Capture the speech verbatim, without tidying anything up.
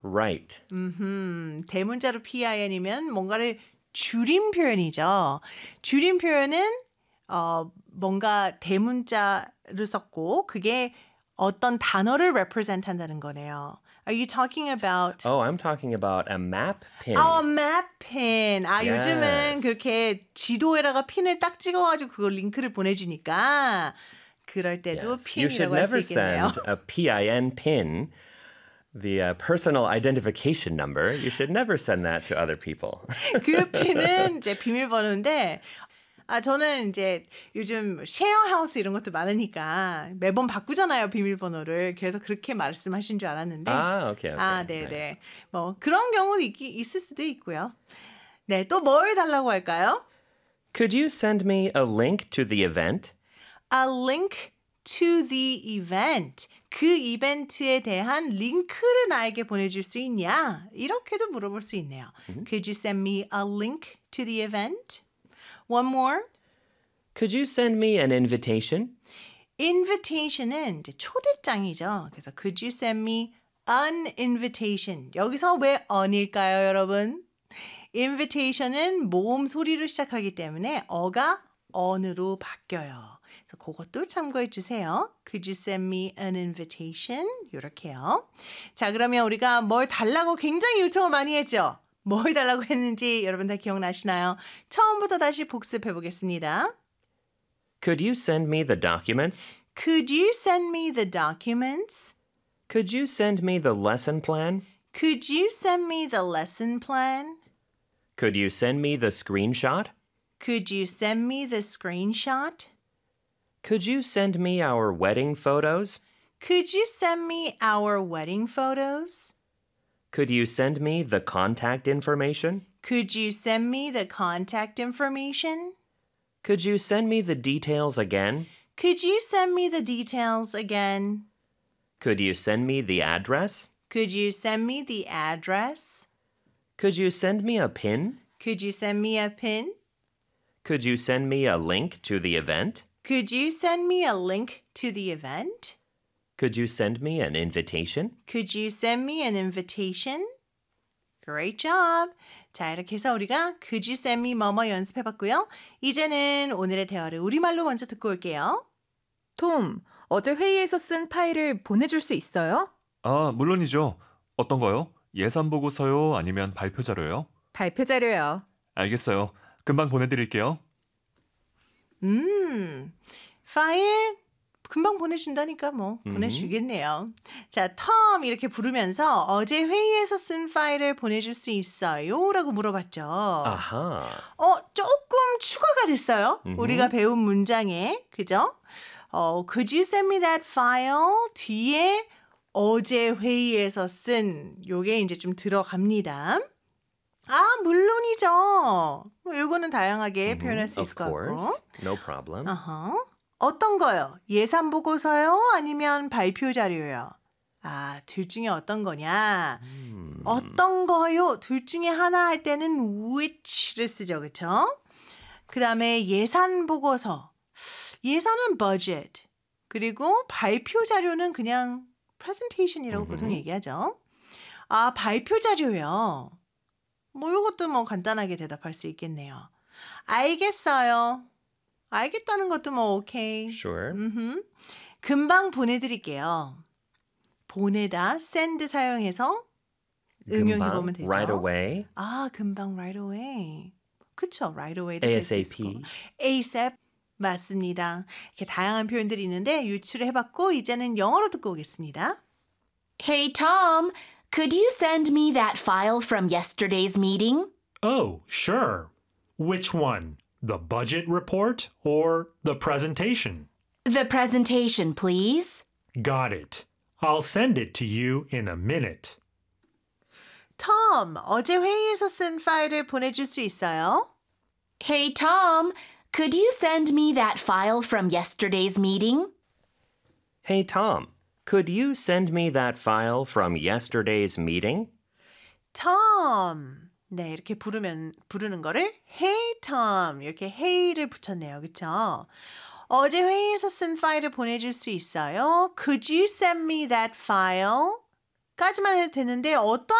Right. 음, 대문자로 pin이면 뭔가를 줄인 표현이죠. 줄인 표현은 어, 뭔가 대문자를 썼고 그게 어떤 단어를 represent 한다는 거네요. Are you talking about Oh, I'm talking about a map pin. 아, map pin. 아, Yes. 요즘은 그렇게 지도에다가 핀을 딱 찍어가지고 그걸 링크를 보내주니까 그럴 때도 Yes. You should 핀이라고 할 수 never 있겠네요. send a PIN pin, the uh, personal identification number. You should never send that to other people. 그 핀은 이제 비밀번호인데 아, 저는 이제 요즘 쉐어하우스 이런 것도 많으니까 매번 바꾸잖아요, 비밀번호를. 그래서 그렇게 말씀하신 줄 알았는데. 아, 오케이, 오케이. 아, 네네. 네. 뭐 그런 경우도 있, 있을 수도 있고요. 네, 또 뭘 달라고 할까요? Could you send me a link to the event? A link to the event. 그 이벤트에 대한 링크를 나에게 보내줄 수 있냐? 이렇게도 물어볼 수 있네요. Mm-hmm. Could you send me a link to the event? One more. Could you send me an invitation? invitation은 이제 초대장이죠. 그래서 could you send me an invitation? 여기서 왜 on일까요, 여러분? invitation은 모음 소리로 시작하기 때문에 어가 on으로 바뀌어요. 그래서 그것도 참고해 주세요. Could you send me an invitation? 이렇게요. 자, 그러면 우리가 뭘 달라고 굉장히 요청을 많이 했죠. 뭘 달라고 했는지 여러분 다 기억나시나요? 처음부터 다시 복습해 보겠습니다. Could you send me the documents? Could you send me the documents? Could you send me the lesson plan? Could you send me the lesson plan? Could you send me the screenshot? Could you send me the screenshot? Could you send me our wedding photos? Could you send me our wedding photos? Could you send me the contact information? Could you send me the contact information? Could you send me the details again? Could you send me the details again? Could you send me the address? Could you send me the address? Could you send me a pin? Could you send me a pin? Could you send me a link to the event? Could you send me a link to the event? Could you send me an invitation? Could you send me an invitation? Great job. 자, 이렇게 해서 우리가 Could you send me 뭐뭐 연습해봤고요. 이제는 오늘의 대화를 우리말로 먼저 듣고 올게요. 톰, 어제 회의에서 쓴 파일을 보내줄 수 있어요? 아, 물론이죠. 어떤 거요? 예산 보고서요? 아니면 발표 자료요? 발표 자료요. 알겠어요. 금방 보내드릴게요. 음, 파일 금방 보내준다니까 뭐 보내주겠네요. 자, 톰 이렇게 부르면서 어제 회의에서 쓴 파일을 보내줄 수 있어요? 라고 물어봤죠. 아하. 어, 조금 추가가 됐어요. 음흠. 우리가 배운 문장에. 그죠? 어, Could you send me that file? 뒤에 어제 회의에서 쓴 요게 이제 좀 들어갑니다. 아, 물론이죠. 이거는 다양하게 표현할 수 있을 것 Of course. 같고. No problem. 어허. 어떤 거요? 예산 보고서요? 아니면 발표 자료요? 아, 둘 중에 어떤 거냐? 음. 어떤 거요? 둘 중에 하나 할 때는 which를 쓰죠. 그렇죠? 그 다음에 예산 보고서. 예산은 budget. 그리고 발표 자료는 그냥 presentation이라고 음흠. 보통 얘기하죠. 아, 발표 자료요. 뭐 이것도 뭐 간단하게 대답할 수 있겠네요. 알겠어요. 알겠다는 것도 뭐 오케이. Sure. 음흠. 금방 보내드릴게요. 보내다 send 사용해서 응용해보면 되죠. Right away. 아, 금방 right away. 그쵸, right away도 될 수 있고. ASAP. ASAP 맞습니다. 이렇게 다양한 표현들이 있는데 유출해봤고 이제는 영어로 듣고 오겠습니다. Hey, Tom, could you send me that file from yesterday's meeting? Oh, sure. Which one? The budget report or the presentation? The presentation, please. Got it. I'll send it to you in a minute. 톰, 어제 회의에서 쓴 파일을 보내줄 수 있어요? Hey, Tom, could you send me that file from yesterday's meeting? Hey, Tom. Could you send me that file from yesterday's meeting? 톰. 네, 이렇게 부르면 부르는 거를 Hey, Tom. 이렇게 hey를 붙였네요. 그렇죠? 어제 회의에서 쓴 파일을 보내줄 수 있어요? Could you send me that file? 까지만 해도 되는데 어떤